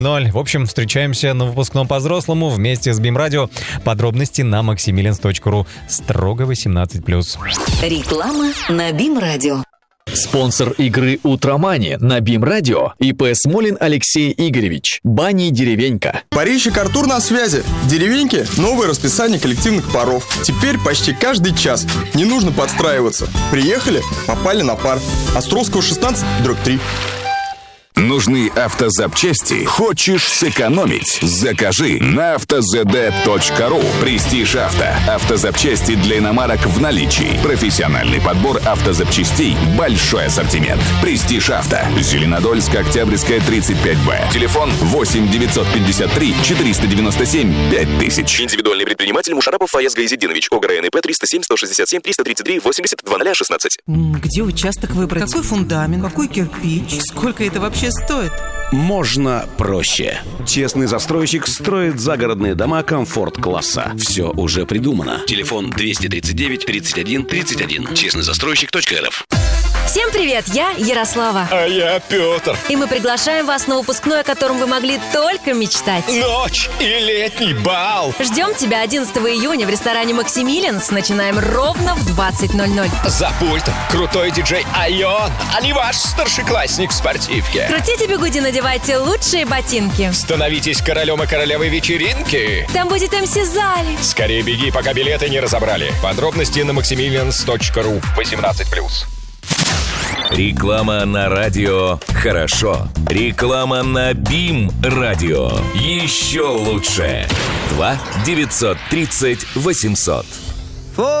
В общем, встречаемся на выпускном по-взрослому вместе с БИМ-радио. Подробности на maximilians.ru. Строго 18+. Реклама на БИМ-радио. Спонсор игры «Утромани» на БИМ-радио ИП Смолин Алексей Игоревич. Бани «Деревенька». Парильщик Артур на связи. Деревеньки – новое расписание коллективных паров. Теперь почти каждый час. Не нужно подстраиваться. Приехали – попали на пар. Островского 16/3. Нужны автозапчасти? Хочешь сэкономить? Закажи на автозд.ру. Престиж Авто. Автозапчасти для иномарок в наличии. Профессиональный подбор автозапчастей. Большой ассортимент. Престиж Авто. Зеленодольск, Октябрьская, 35Б. Телефон 8 953 497 5000. Индивидуальный предприниматель Мушарапов Фаяз Гаизиддинович. ОГРНП 307 167 333 80 2016. Где участок выбрать? Какой фундамент? Какой кирпич? Сколько это вообще стоит? Можно проще. Честный застройщик строит загородные дома комфорт-класса. Все уже придумано. Телефон 239 31 31. Честныйзастройщик.рф. Всем привет, я Ярослава. А я Петр. И мы приглашаем вас на выпускной, о котором вы могли только мечтать. Ночь и летний бал. Ждем тебя 11 июня в ресторане «Максимилианс». Начинаем ровно в 20:00. За пультом крутой диджей Айон, а не ваш старшеклассник в спортивке. Крутите бигуди, надевайте лучшие ботинки. Становитесь королем и королевой вечеринки. Там будет МС Зали. Скорее беги, пока билеты не разобрали. Подробности на maximilians.ru. 18+. Реклама на радио «Хорошо». Реклама на БИМ-радио. Еще лучше. 2 930 800.